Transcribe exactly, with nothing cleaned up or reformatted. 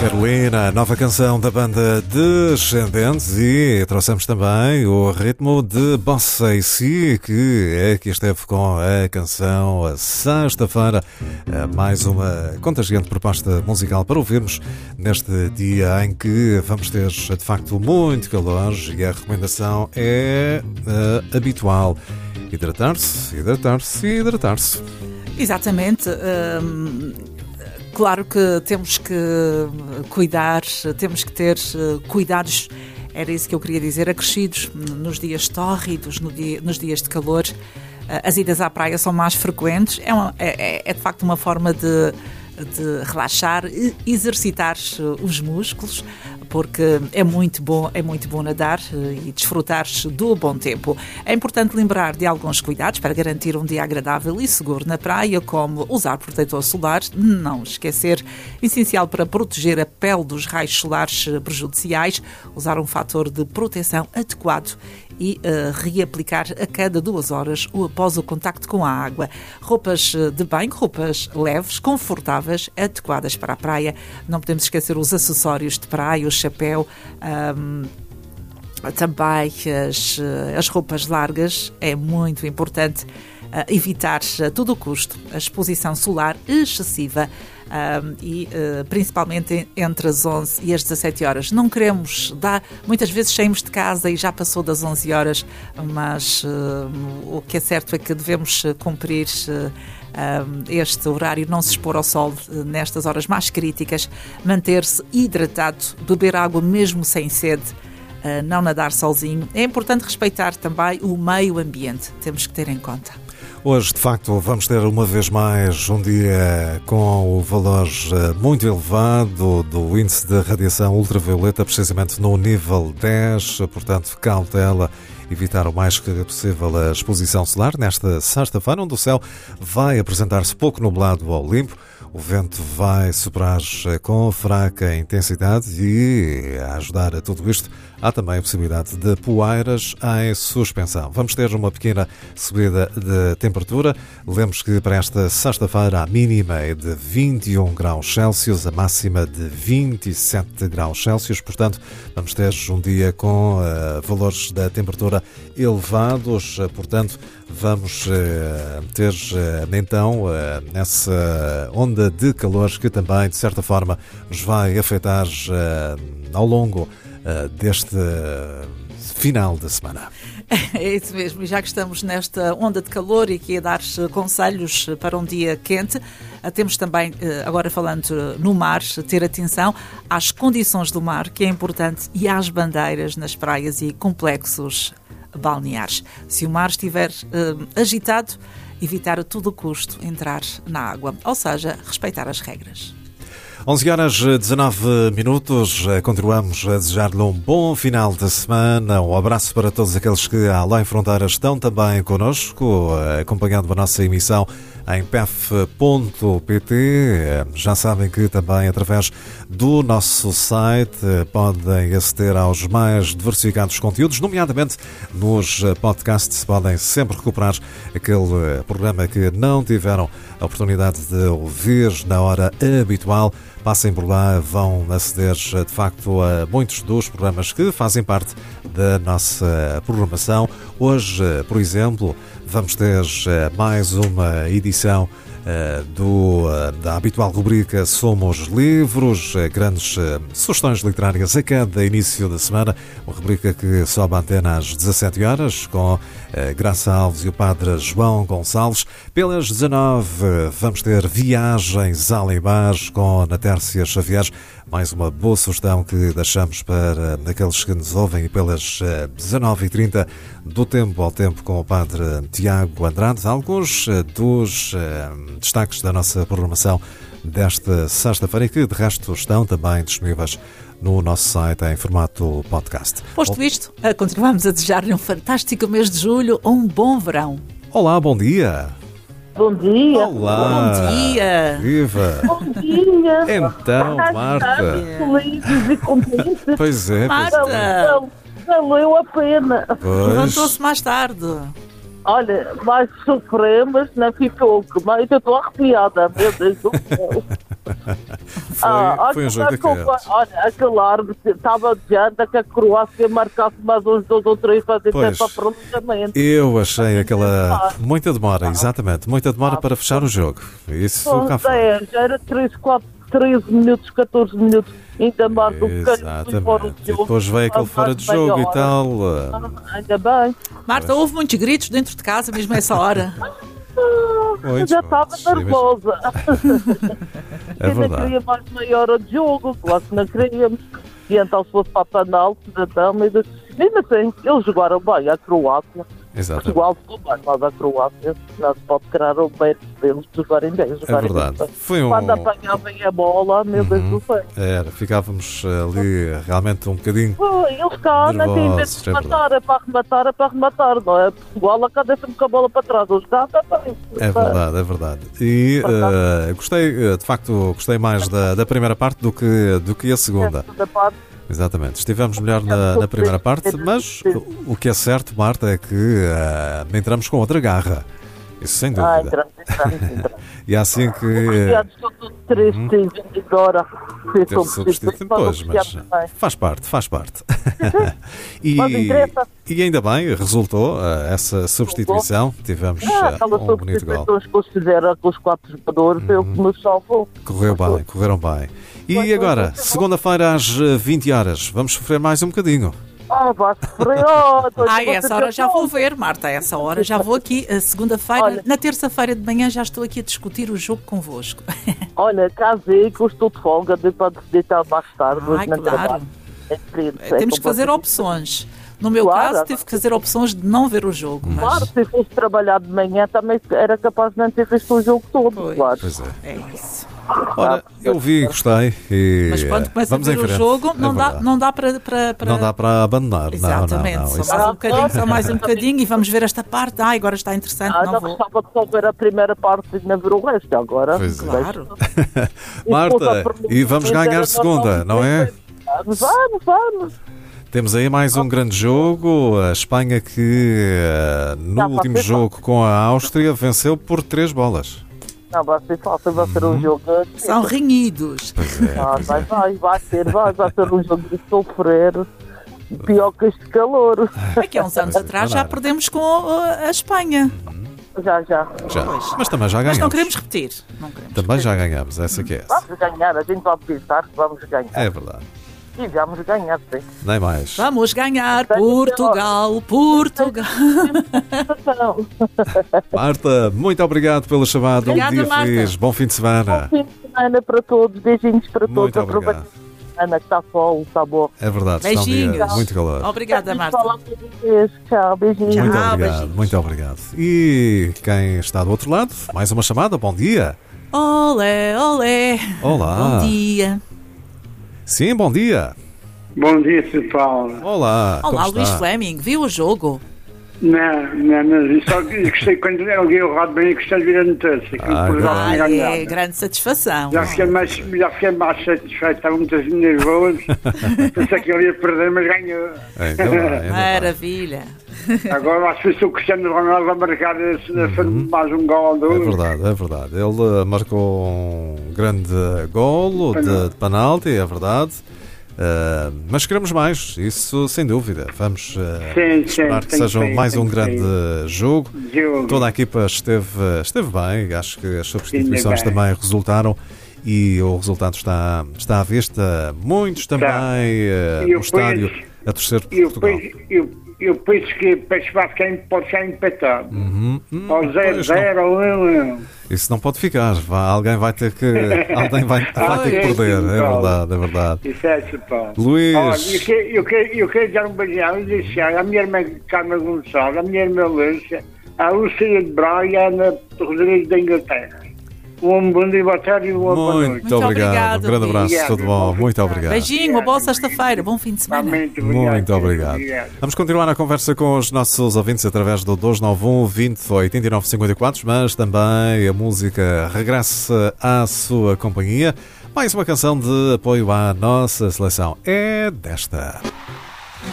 Carolina, nova canção da banda Descendentes, e trouxemos também o ritmo de Bossa e Si, que aqui esteve com a canção a sexta-feira. Mais uma contagiante proposta musical para ouvirmos neste dia em que vamos ter de facto muito calor, e a recomendação é uh, habitual: hidratar-se, hidratar-se e hidratar-se. Exatamente. Hum... Claro que temos que cuidar, temos que ter cuidados, era isso que eu queria dizer, acrescidos nos dias tórridos, no dia, nos dias de calor. As idas à praia são mais frequentes, é, uma, é, é de facto uma forma de, de relaxar e exercitar os músculos, porque é muito bom, é muito bom nadar e desfrutar do bom tempo. É importante lembrar de alguns cuidados para garantir um dia agradável e seguro na praia, como usar protetor solar, não esquecer, essencial para proteger a pele dos raios solares prejudiciais, usar um fator de proteção adequado e uh, reaplicar a cada duas horas ou após o contacto com a água. Roupas de banho, roupas leves, confortáveis, adequadas para a praia. Não podemos esquecer os acessórios de praia, o chapéu, um, também as, as roupas largas. É muito importante uh, evitar a todo custo a exposição solar excessiva. Um, e uh, principalmente entre as onze e as dezassete horas. Não queremos dar, muitas vezes saímos de casa e já passou das onze horas, mas uh, o que é certo é que devemos cumprir uh, um, este horário, não se expor ao sol uh, nestas horas mais críticas, manter-se hidratado, beber água mesmo sem sede, uh, não nadar sozinho. É importante respeitar também o meio ambiente, temos que ter em conta. Hoje, de facto, vamos ter uma vez mais um dia com o valor muito elevado do índice de radiação ultravioleta, precisamente no nível dez, portanto, cautela, evitar o mais que possível a exposição solar nesta sexta-feira, onde o céu vai apresentar-se pouco nublado ou limpo. O vento vai soprar com fraca intensidade e, a ajudar a tudo isto, há também a possibilidade de poeiras em suspensão. Vamos ter uma pequena subida de temperatura. Lembremos que para esta sexta-feira a mínima é de vinte e um graus Celsius, a máxima de vinte e sete graus Celsius. Portanto, vamos ter um dia com uh, valores da temperatura elevados. Portanto, vamos uh, ter uh, então uh, nessa onda de calor que também, de certa forma, nos vai afetar uh, ao longo uh, deste uh, final de semana. É isso mesmo, e já que estamos nesta onda de calor e que é dar conselhos para um dia quente, temos também, agora falando no mar, ter atenção às condições do mar, que é importante, e às bandeiras nas praias e complexos balneares. Se o mar estiver uh, agitado, evitar a todo custo entrar na água, ou seja, respeitar as regras. onze horas e dezanove minutos, continuamos a desejar-lhe um bom final de semana, um abraço para todos aqueles que além fronteiras estão também connosco, acompanhando a nossa emissão em p f ponto p t. Já sabem que também através do nosso site podem aceder aos mais diversificados conteúdos, nomeadamente nos podcasts. Podem sempre recuperar aquele programa que não tiveram a oportunidade de ouvir na hora habitual. Passem por lá, vão aceder de facto a muitos dos programas que fazem parte da nossa programação. Hoje, por exemplo, vamos ter mais uma edição do, da habitual rubrica Somos Livros, grandes sugestões literárias a cada início da semana, uma rubrica que sobe a antena às dezassete horas com Graça Alves e o padre João Gonçalves. Pelas dezanove vamos ter Viagens além mar com Natércia Xavier, mais uma boa sugestão que deixamos para aqueles que nos ouvem. E pelas dezanove e trinta, do tempo ao tempo com o padre Tiago Andrade, alguns dos destaques da nossa programação desta sexta-feira e que de resto estão também disponíveis no nosso site em formato podcast. Posto isto, continuamos a desejar-lhe um fantástico mês de julho, um bom verão. Olá, bom dia. Bom dia. Olá. Bom dia. Viva. Bom dia. Então, Marta. Felizes e contentes. Pois é. Marta. Valeu a pena. Pois. Levantou-se mais tarde. Olha, mais sofrer, mas não ficou. Mas eu estou arrepiada, meu Deus do céu. Foi, Ah, foi um olha, jogo daqueles. olha, aquele árbitro estava adiante que a Croácia marcasse mais uns dois ou três para Pois. ter para prolongamento. Eu achei aquela muita demora, exatamente, muita demora para fechar o jogo. Isso cá Não foi. sei, já era três, quatro, treze minutos, catorze minutos, ainda mais do que fora Exatamente. do E jogo. depois veio aquele fora de jogo e tal. uh, Ah, ainda bem. Marta, houve muitos gritos dentro de casa mesmo a essa hora. Ah, Muitos, já estava muitos, nervosa. É Ainda verdade. queria mais meia hora de jogo, claro que não queríamos. E então se fosse para a penalti, então, mas mesmo assim, eles jogaram bem, a Croácia. Exatamente. Portugal ficou bem, mas a Croácia não se pode tirar o mérito deles de jogarem bem. É jogarem verdade. bem. Foi um. Quando apanhavem a bola, meu Deus do céu. Era, ficávamos ali realmente um bocadinho. Oh, eles cá não têm medo Nervosos, de é rematar, é para arrematar, é para arrematar, não é? Portugal acaba deixa-me com a bola para trás, os cá também. É verdade, é verdade. E uh, gostei, uh, de facto, gostei mais da, da primeira parte do que, do que a segunda. Da parte, Exatamente. Estivemos melhor na, na primeira parte, mas o que é certo, Marta, é que uh, entramos com outra garra. Isso sem ah, dúvida. entramos, entramos, entramos. E é assim que. Obrigado, estou todo triste e agora. Ter substituído depois, mas faz parte, faz parte. e, Mas interessa. e ainda bem, resultou uh, essa substituição. Tivemos Ah, uh, aquelas um bonito gol. substituições que eles fizeram com os quatro jogadores, foi o que nos salvou. Correu bem, correram bem. E agora, segunda-feira às uh, vinte horas, vamos sofrer mais um bocadinho. Ah, vai sofrer, oh, tô- Ai, tô- essa hora já vou ver, Marta, essa hora já vou aqui. A segunda-feira, Olha. na terça-feira de manhã já estou aqui a discutir o jogo convosco. Olha, casei que eu estou de folga, dei para deitar mais tarde. Ai, hoje não claro. trabalho. É querido, é Temos que fazer completamente- opções. No meu Claro. caso, tive que fazer opções de não ver o jogo. Mas... Claro, se fosse trabalhar de manhã também era capaz de não ter visto o jogo todo, Pois. claro. Pois é. É isso. Ora, eu vi, gostei. E Mas quando começa a vamos em ver o frente. jogo, não, É dá, verdade. não dá para... para, para... Não dá para abandonar. Exatamente, Não, não, não. só Isso- mais um bocadinho, só mais um bocadinho e vamos ver esta parte. Ai, agora está interessante, Ah, não não vou. gostava de só ver a primeira parte e não ver o resto agora. Pois é. Claro. Marta, e vamos ganhar segunda, não é? Vamos, vamos. Temos aí mais um grande jogo. A Espanha que eh, no Já último vai ser jogo com a Áustria venceu por três bolas. Não, vai ser fácil, vai ser Uhum. um jogo. São renhidos. Pois é, Ah, pois vai, é. vai, vai ser, vai, vai ser um jogo de sofrer. Pior que este calor. Aqui há uns anos atrás já perdemos com uh, a Espanha. Já, já. Já. Mas também já Mas ganhamos. não queremos repetir. Não queremos. Também já ganhamos, essa que é essa. Vamos ganhar, a gente vai pensar que vamos ganhar. É verdade. E vamos ganhar, sim. Nem mais. Vamos ganhar Portugal, Portugal. Então, Marta, muito obrigado pela chamada. Um Obrigada, dia Marta. feliz. Bom fim de semana. fim de semana para todos, beijinhos para Muito todos. obrigado. Aproveitem a semana que está sol, está bom. É verdade, está um dia Beijinhos. muito calor. Obrigada, Vamos Marta. falar com vocês. Tchau, beijinhos. Muito Tchau, obrigado, beijinhos. muito obrigado. E quem está do outro lado, mais uma chamada. Bom dia. Olé, olé. Olá. Bom dia. Sim, bom dia. Bom dia, Sr. Paulo. Olá. Olá, como Luís está? Fleming. Viu o jogo? Não, não, mas só que gostei quando alguém o rádio bem e gostei de vir a notícia. Que Ah, o Portugal Ah, tinha é ganhado. grande satisfação. Já fiquei mais, já fiquei mais satisfeito, estava muito nervoso. Pensei que ele ia perder, mas ganhou. Ainda bem, ainda bem. Maravilha. Agora acho que se o Cristiano Ronaldo vai marcar esse, mais um gol ou É dois. verdade, é verdade. Ele uh, marcou um grande golo de, de penalti, é verdade. Uh, mas queremos mais, isso sem dúvida. Vamos uh, Sim, sim, esperar que tem seja que ir, mais tem um que grande ir. jogo. Jogo. Toda a equipa esteve, esteve bem, acho que as substituições Ainda bem. também resultaram e o resultado está, está à vista. Muitos também uh, E no o estádio país- a torcer por E eu Portugal. penso, eu, eu penso que penso que vai ficar, pode ficar empatado. Uhum. Hum, Ou zero pois não. zero ou um um. Isso não pode ficar, vá, alguém vai ter que, alguém vai, vai ter que sim, perder, sim, é claro. verdade, é verdade. Isso é, Sr. Paulo. Luís. Olha, eu quero, eu quero, eu quero dar um beijão e deixar a minha irmã Carmen Gonçalves, a minha irmã Lúcia, a Lúcia de Braga e a Ana Rodrigues da Inglaterra. Um bom dia, boa tarde e uma boa noite. Muito Muito obrigado, obrigado, um grande abraço, Luís. tudo bom, muito obrigado. Beijinho, uma boa sexta-feira. Bom fim de semana. Realmente, obrigado. Muito obrigado. Vamos continuar a conversa com os nossos ouvintes através do dois nove um, vinte, oitenta e nove, cinquenta e quatro, mas também a música regressa à sua companhia. Mais uma canção de apoio à nossa seleção. É desta.